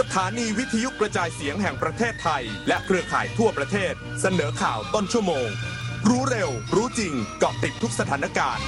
ถานีวิทยุกระจายเสียงแห่งประเทศไทยและเครือข่ายทั่วประเทศเสนอข่าวต้นชั่วโมงรู้เร็วรู้จริงเกาะติดทุกสถานการณ์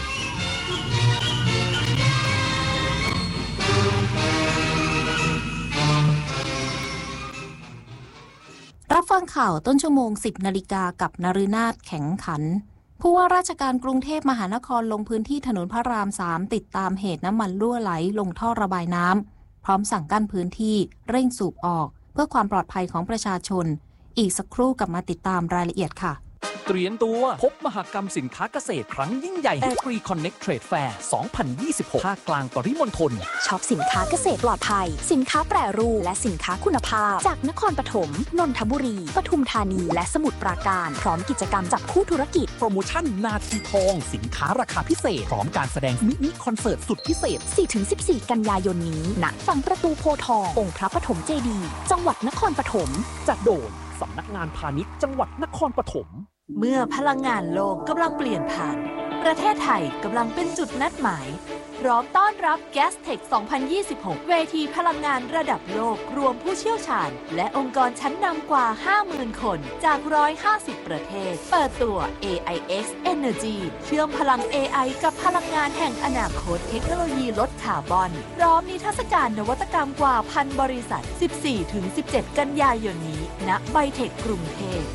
รับฟังข่าวต้นชั่วโมง 10 นาฬิกากับนฤนาถแข็งขันผู้ว่าราชการกรุงเทพมหานครลงพื้นที่ถนนพระราม 3ติดตามเหตุน้ำมันรั่วไหลลงท่อระบายน้ำพร้อมสั่งกั้นพื้นที่เร่งสูบออกเพื่อความปลอดภัยของประชาชนอีกสักครู่กลับมาติดตามรายละเอียดค่ะเตรียมตัวพบมหกรรมสินค้าเกษตรครั้งยิ่งใหญ่ Agri Connect Trade Fair 2026 ภาคกลางปริมณฑลช็อปสินค้าเกษตรปลอดภัยสินค้าแปรรูปและสินค้าคุณภาพจากนครปฐมนนทบุรีปทุมธานีและสมุทรปราการพร้อมกิจกรรมจับคู่ธุรกิจโปรโมชั่นนาทีทองสินค้าราคาพิเศษพร้อมการแสดงมินิคอนเสิร์ตสุดพิเศษ 4-14 กันยายนนี้ณฝั่งประตูโพธิ์ทององค์พระปฐมเจดีย์จังหวัดนครปฐมจัดโดยสำนักงานพาณิชย์จังหวัดนครปฐมเมื่อพลังงานโลกกำลังเปลี่ยนผ่านประเทศไทยกำลังเป็นจุดนัดหมายพร้อมต้อนรับ Gastech 2026 เวทีพลังงานระดับโลกรวมผู้เชี่ยวชาญและองค์กรชั้นนำกว่า 50,000 คนจาก 150 ประเทศเปิดตัว AIX Energy เชื่อมพลัง AI กับพลังงานแห่งอนาคตเทคโนโลยีลดคาร์บอนพร้อมนิทรรศการนวัตกรรมกว่า 1,000 บริษัท 14-17 กันยายนนี้ณไบเทคกรุงเทพ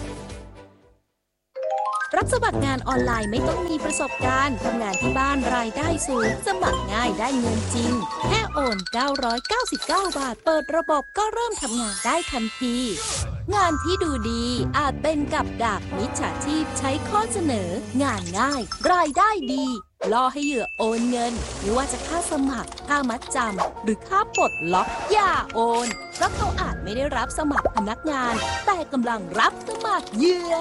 รับสมัครงานออนไลน์ไม่ต้องมีประสบการณ์ทำงานที่บ้านรายได้สูงสมัครง่ายได้เงินจริงแค่โอน999 บาทเปิดระบบก็เริ่มทำงานได้ทันทีงานที่ดูดีอาจเป็นกับดักมิจฉาชีพใช้ข้อเสนองานง่ายรายได้ดีล่อให้เหยื่อโอนเงินไม่ว่าจะค่าสมัครค่ามัดจำหรือค่าปลดล็อกอย่าโอนเพราะเขาอาจไม่ได้รับสมัครพนักงานแต่กำลังรับสมัครเหยื่อ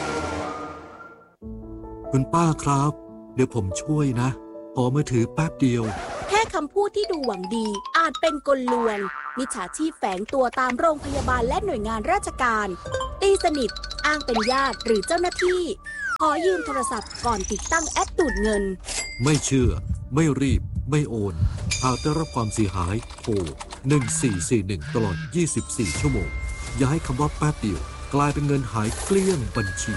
คุณป้าครับเดี๋ยวผมช่วยนะขอมือถือแป๊บเดียวแค่คำพูดที่ดูหวังดีอาจเป็นกลลวงมิจฉาชีพแฝงตัวตามโรงพยาบาลและหน่วยงานราชการตีสนิทอ้างเป็นญาติหรือเจ้าหน้าที่ขอยืมโทรศัพท์ก่อนติดตั้งแอปดูดเงินไม่เชื่อไม่รีบไม่โอนหากได้รับความเสียหายโทร1441ตลอด24ชั่วโมงอย่าให้คำว่าแป๊บเดียวกลายเป็นเงินหายเกลี้ยงบัญชี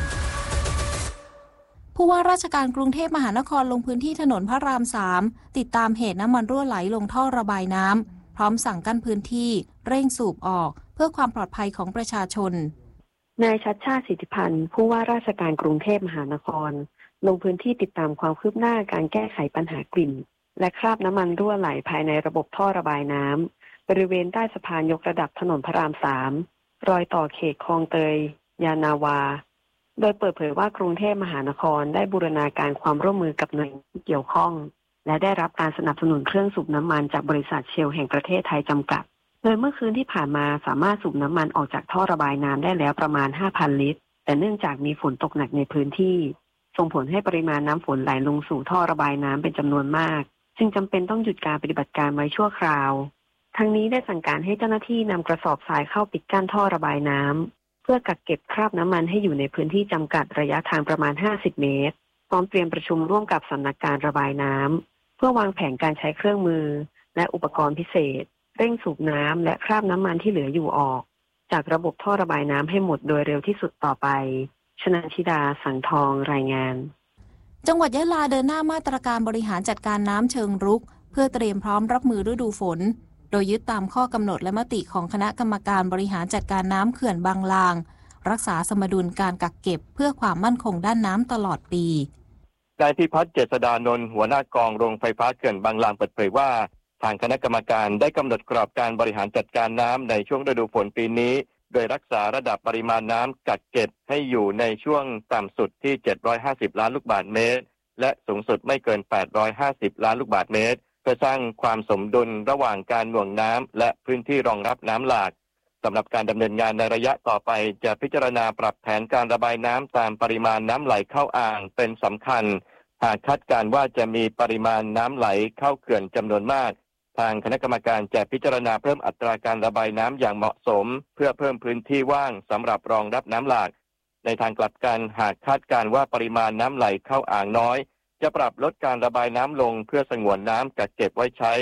ผู้ว่าราชการกรุงเทพมหานครลงพื้นที่ถนนพระราม 3ติดตามเหตุน้ำมันรั่วไหลลงท่อระบายน้ำพร้อมสั่งกั้นพื้นที่เร่งสูบออกเพื่อความปลอดภัยของประชาชนนายชัชชาติ สิทธิพันธ์ผู้ว่าราชการกรุงเทพมหานครลงพื้นที่ติดตามความคืบหน้าการแก้ไขปัญหากลิ่นและคราบน้ำมันรั่วไหลภายในระบบท่อระบายน้ำบริเวณใต้สะพานยกระดับถนนพระราม 3รอยต่อเขตคลองเตยยานาวาโดยเปิดเผยว่ากรุงเทพมหานครได้บูรณาการความร่วมมือกับหน่วยงานที่เกี่ยวข้องและได้รับการสนับสนุนเครื่องสูบน้ำมันจากบริษัทเชลแห่งประเทศไทยจำกัดโดยเมื่อคืนที่ผ่านมาสามารถสูบน้ำมันออกจากท่อระบายน้ำได้แล้วประมาณ 5,000 ลิตรแต่เนื่องจากมีฝนตกหนักในพื้นที่ส่งผลให้ปริมาณน้ำฝนไหลลงสู่ท่อระบายน้ำเป็นจำนวนมากจึงจำเป็นต้องหยุดการปฏิบัติการไว้ชั่วคราวทั้งนี้ได้สั่งการให้เจ้าหน้าที่นำกระสอบทรายเข้าปิดกั้นท่อระบายน้ำเพื่อกักเก็บคราบน้ำมันให้อยู่ในพื้นที่จำกัดระยะทางประมาณ50 เมตรพร้อมเตรียมประชุมร่วมกับสำนักการระบายน้ำเพื่อวางแผนการใช้เครื่องมือและอุปกรณ์พิเศษเร่งสูบน้ำและคราบน้ำมันที่เหลืออยู่ออกจากระบบท่อระบายน้ำให้หมดโดยเร็วที่สุดต่อไปชนันชิดาสังทองรายงานจังหวัดยะลาเดินหน้ามาตรการบริหารจัดการน้ำเชิงรุกเพื่อเตรียมพร้อมรับมือฤดูฝนโดยยึดตามข้อกำหนดและมติของคณะกรรมการบริหารจัดการน้ำเขื่อนบางลางรักษาสมดุลการกักเก็บเพื่อความมั่นคงด้านน้ำตลอดปีนายพิพัฒน์เจษฎานนท์หัวหน้ากองโรงไฟฟ้าเขื่อนบางลางเปิดเผยว่าทางคณะกรรมการได้กำหนดกรอบการบริหารจัดการน้ำในช่วงฤดูฝนปีนี้โดยรักษาระดับปริมาณน้ำกักเก็บให้อยู่ในช่วงต่ำสุดที่750ล้านลูกบาศก์เมตรและสูงสุดไม่เกิน850ล้านลูกบาศก์เมตรเพื่อสร้างความสมดุลระหว่างการหน่วงน้ำและพื้นที่รองรับน้ำหลากสำหรับการดำเนินงานในระยะต่อไปจะพิจารณาปรับแผนการระบายน้ำตามปริมาณน้ำไหลเข้าอ่างเป็นสำคัญหากคาดการณ์ว่าจะมีปริมาณน้ำไหลเข้าเขื่อนจำนวนมากทางคณะกรรมการจะพิจารณาเพิ่มอัตราการระบายน้ำอย่างเหมาะสมเพื่อเพิ่มพื้นที่ว่างสำหรับรองรับน้ำหลากในทางกลับกันหากคาดการณ์ว่าปริมาณน้ำไหลเข้าอ่างน้อยจะปรับลดการระบายน้ำลงเพื่อสงวนน้ำกักเก็บไว้ใช้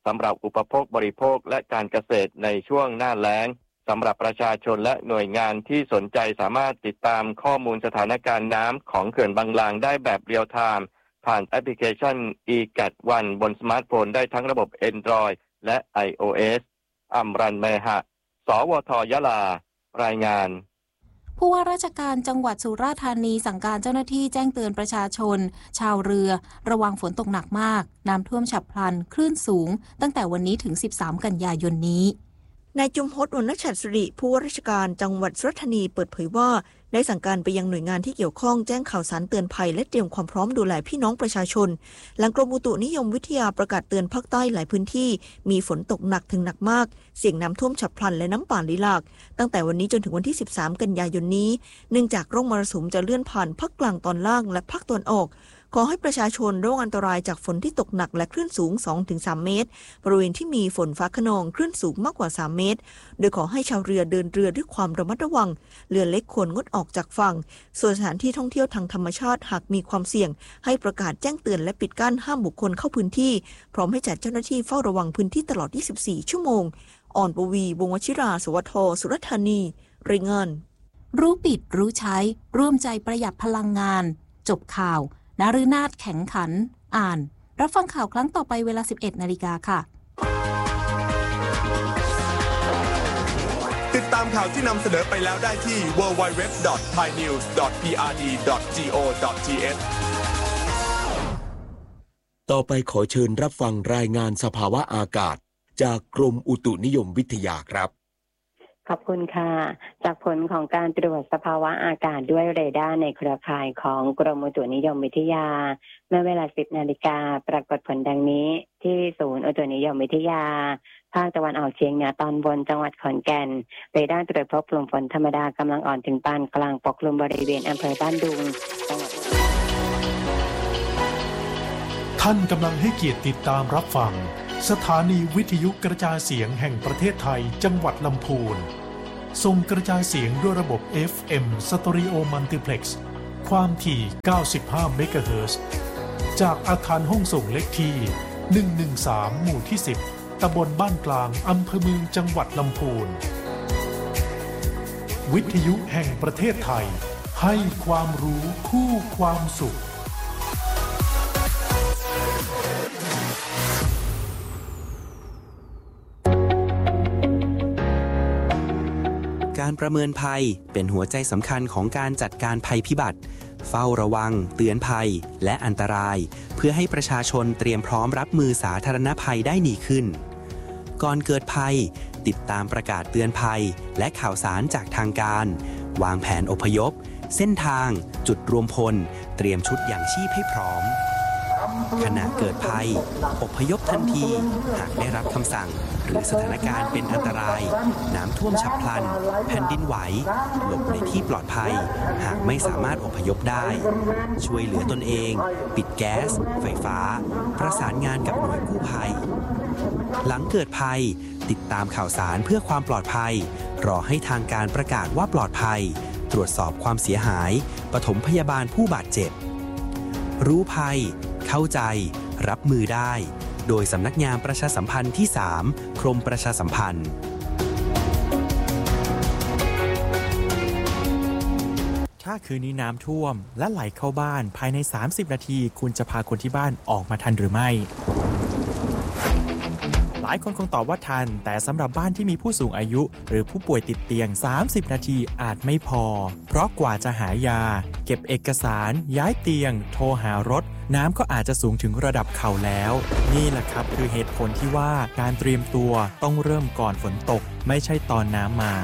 สำหรับอุปโภคบริโภคและการเกษตรในช่วงหน้าแล้งสำหรับประชาชนและหน่วยงานที่สนใจสามารถติดตามข้อมูลสถานการณ์น้ำของเขื่อนบางลางได้แบบเรียลไทม์ผ่านแอปพลิเคชัน eGAT1 บนสมาร์ทโฟนได้ทั้งระบบ Android และ iOS อัมรันเมหะ สวท.ยะลารายงานผู้ว่าราชการจังหวัดสุราษฎร์ธานีสั่งการเจ้าหน้าที่แจ้งเตือนประชาชนชาวเรือระวังฝนตกหนักมากน้ำท่วมฉับพลันคลื่นสูงตั้งแต่วันนี้ถึง13กันยายนนี้นายจุมพจน์ วรรณฉัตรสิริผู้ว่าราชการจังหวัดสุราษฎร์ธานีเปิดเผยว่าได้สั่งการไปยังหน่วยงานที่เกี่ยวข้องแจ้งข่าวสารเตือนภัยและเตรียมความพร้อมดูแลพี่น้องประชาชนหลังกรมอุตุนิยมวิทยาประกาศเตือนภาคใต้หลายพื้นที่มีฝนตกหนักถึงหนักมากเสี่ยงน้ำท่วมฉับพลันและน้ำป่าไหลหลากตั้งแต่วันนี้จนถึงวันที่13กันยายนนี้เนื่องจากร่องมรสุมจะเลื่อนผ่านภาคกลางตอนล่างและภาคตะวันออกขอให้ประชาชนระวังอันตรายจากฝนที่ตกหนักและคลื่นสูง 2-3 เมตรบริเวณที่มีฝนฟ้าคะนองคลื่นสูงมากกว่า3 เมตรโดยขอให้ชาวเรือเดินเรือด้วยความระมัดระวังเรือเล็กควรงดออกจากฝั่งส่วนสถานที่ท่องเที่ยวทางธรรมชาติหากมีความเสี่ยงให้ประกาศแจ้งเตือนและปิดกั้นห้ามบุคคลเข้าพื้นที่พร้อมให้จัดเจ้าหน้าที่เฝ้าระวังพื้นที่ตลอด24ชั่วโมงอ่อนปวีวงศ์วชิรา สวท.สุราษฎร์ธานีรายงานรู้ปิดรู้ใช้ร่วมใจประหยัดพลังงานจบข่าวนฤนาถแข็งขันอ่านรับฟังข่าวครั้งต่อไปเวลา 11:00 น.ค่ะติดตามข่าวที่นำเสนอไปแล้วได้ที่ www.thainews.prd.go.th ต่อไปขอเชิญรับฟังรายงานสภาวะอากาศจากกรมอุตุนิยมวิทยาครับขอบคุณค่ะจากผลของการตรวจสภาวะอากาศด้วยเรดาร์ในเครือข่ายของกรมอุตุนิยมวิทยาเมื่อเวลา 10:00 น.ปรากฏผลดังนี้ที่ศูนย์อุตุนิยมวิทยาภาคตะวันออกเฉียงเหนือตอนบนจังหวัดขอนแก่นเรดาร์ตรวจพบกลุ่มฝนธรรมดากำลังอ่อนถึงปานกลางปกคลุมบริเวณอำเภอบ้านดุงท่านกำลังให้เกียรติติดตามรับฟังสถานีวิทยุกระจายเสียงแห่งประเทศไทยจังหวัดลำพูนส่งกระจายเสียงด้วยระบบ FM Stereo Multiplex ความถี่95เมกะเฮิรตซ์จากอาคารห้องส่งเล็กที่113หมู่ที่10ตำบลบ้านกลางอำเภอเมืองจังหวัดลำพูนวิทยุแห่งประเทศไทยให้ความรู้คู่ความสุขการประเมินภัยเป็นหัวใจสำคัญของการจัดการภัยพิบัติเฝ้าระวังเตือนภัยและอันตรายเพื่อให้ประชาชนเตรียมพร้อมรับมือสาธารณภัยได้ดีขึ้นก่อนเกิดภัยติดตามประกาศเตือนภัยและข่าวสารจากทางการวางแผนอพยพเส้นทางจุดรวมพลเตรียมชุดอย่างชีพให้พร้อมขณะเกิดภัยอพยพทันทีหากได้รับคำสั่งหรือสถานการณ์เป็นอันตรายน้ำท่วมฉับพลันแผ่นดินไหวหลบในที่ปลอดภัยหากไม่สามารถอพยพได้ช่วยเหลือตนเองปิดแก๊สไฟฟ้าประสานงานกับหน่วยกู้ภัยหลังเกิดภัยติดตามข่าวสารเพื่อความปลอดภัยรอให้ทางการประกาศว่าปลอดภัยตรวจสอบความเสียหายปฐมพยาบาลผู้บาดเจ็บรู้ภัยเข้าใจรับมือได้โดยสำนักงานประชาสัมพันธ์ที่3กรมประชาสัมพันธ์ถ้าคืนนี้น้ำท่วมและไหลเข้าบ้านภายใน30นาทีคุณจะพาคนที่บ้านออกมาทันหรือไม่หลายคนคงตอบว่าทันแต่สำหรับบ้านที่มีผู้สูงอายุหรือผู้ป่วยติดเตียง30นาทีอาจไม่พอเพราะกว่าจะหายาเก็บเอกสารย้ายเตียงโทรหารถน้ำก็อาจจะสูงถึงระดับเข่าแล้วนี่แหละครับคือเหตุผลที่ว่าการเตรียมตัวต้องเริ่มก่อนฝนตกไม่ใช่ตอนน้ำมา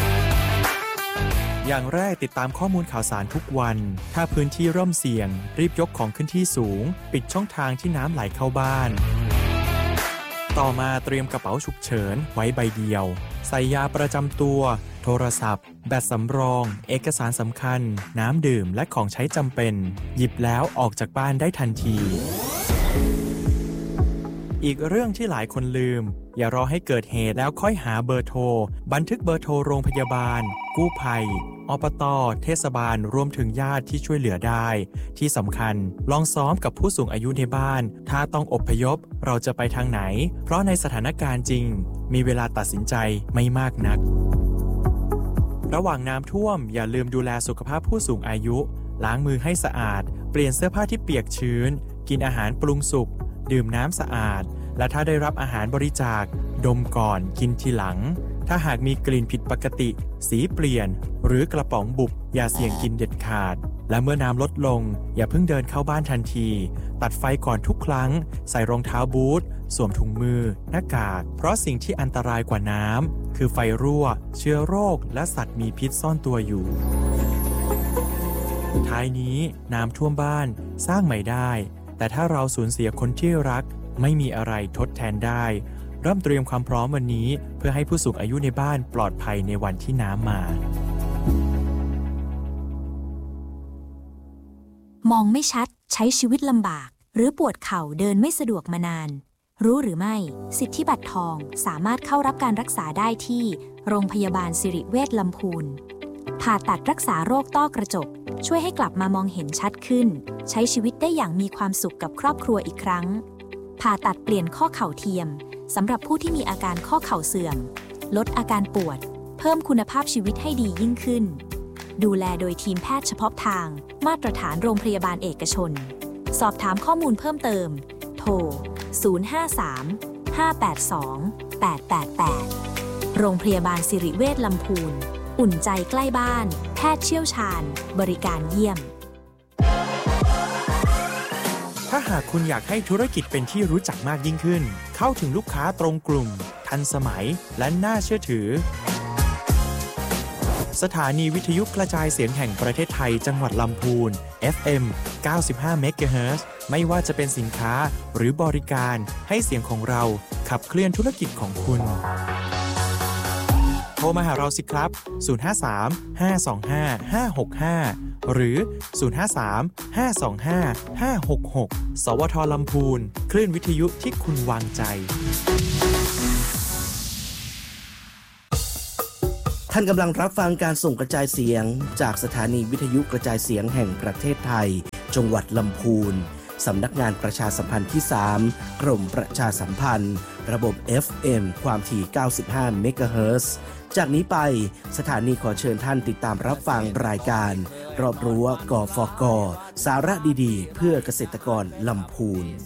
อย่างแรกติดตามข้อมูลข่าวสารทุกวันถ้าพื้นที่เริ่มเสี่ยงรีบยกของขึ้นที่สูงปิดช่องทางที่น้ำไหลเข้าบ้านต่อมาเตรียมกระเป๋าฉุกเฉินไว้ใบเดียวใส่ยาประจำตัวโทรศัพท์แบตสำรองเอกสารสำคัญน้ำดื่มและของใช้จำเป็นหยิบแล้วออกจากบ้านได้ทันทีอีกเรื่องที่หลายคนลืมอย่ารอให้เกิดเหตุแล้วค่อยหาเบอร์โทรบันทึกเบอร์โทรโรงพยาบาลกู้ภัยอบต.เทศบาลรวมถึงญาติที่ช่วยเหลือได้ที่สำคัญลองซ้อมกับผู้สูงอายุในบ้านถ้าต้องอพยพเราจะไปทางไหนเพราะในสถานการณ์จริงมีเวลาตัดสินใจไม่มากนักระหว่างน้ำท่วมอย่าลืมดูแลสุขภาพผู้สูงอายุล้างมือให้สะอาดเปลี่ยนเสื้อผ้าที่เปียกชื้นกินอาหารปรุงสุกดื่มน้ำสะอาดและถ้าได้รับอาหารบริจาคดมก่อนกินทีหลังถ้าหากมีกลิ่นผิดปกติสีเปลี่ยนหรือกระป๋องบุบอย่าเสี่ยงกินเด็ดขาดและเมื่อน้ำลดลงอย่าเพิ่งเดินเข้าบ้านทันทีตัดไฟก่อนทุกครั้งใส่รองเท้าบูทสวมถุงมือหน้ากากเพราะสิ่งที่อันตรายกว่าน้ำคือไฟรั่วเชื้อโรคและสัตว์มีพิษซ่อนตัวอยู่ท้ายนี้น้ำท่วมบ้านสร้างใหม่ได้แต่ถ้าเราสูญเสียคนที่รักไม่มีอะไรทดแทนได้เริ่มเตรียมความพร้อมวันนี้เพื่อให้ผู้สูงอายุในบ้านปลอดภัยในวันที่น้ำมามองไม่ชัดใช้ชีวิตลำบากหรือปวดเข่าเดินไม่สะดวกมานานรู้หรือไม่สิทธิบัตรทองสามารถเข้ารับการรักษาได้ที่โรงพยาบาลสิริเวชลำพูนผ่าตัดรักษาโรคต้อกระจกช่วยให้กลับมามองเห็นชัดขึ้นใช้ชีวิตได้อย่างมีความสุขกับครอบครัวอีกครั้งผ่าตัดเปลี่ยนข้อเข่าเทียมสำหรับผู้ที่มีอาการข้อเข่าเสื่อมลดอาการปวดเพิ่มคุณภาพชีวิตให้ดียิ่งขึ้นดูแลโดยทีมแพทย์เฉพาะทางมาตรฐานโรงพยาบาลเอกชนสอบถามข้อมูลเพิ่มเติมโทร 053-582-888 โรงพยาบาลสิริเวชลำพูนอุ่นใจใกล้บ้านแพทย์เชี่ยวชาญบริการเยี่ยมถ้าหากคุณอยากให้ธุรกิจเป็นที่รู้จักมากยิ่งขึ้นเข้าถึงลูกค้าตรงกลุ่มทันสมัยและน่าเชื่อถือสถานีวิทยุกระจายเสียงแห่งประเทศไทยจังหวัดลำพูน FM 95 MHz ไม่ว่าจะเป็นสินค้าหรือบริการให้เสียงของเราขับเคลื่อนธุรกิจของคุณโทรมาหาเราสิครับ 053-525-565 หรือ 053-525-566 สวท.ลำพูนคลื่นวิทยุที่คุณวางใจท่านกำลังรับฟังการส่งกระจายเสียงจากสถานีวิทยุกระจายเสียงแห่งประเทศไทยจังหวัดลำพูนสำนักงานประชาสัมพันธ์ที่ 3 กรมประชาสัมพันธ์ระบบ FM ความถี่ 95 เมกะเฮิรตซ์จากนี้ไปสถานีขอเชิญท่านติดตามรับฟังรายการรอบรั้วกฟก.สาระดีๆเพื่อเกษตรกรลำพูน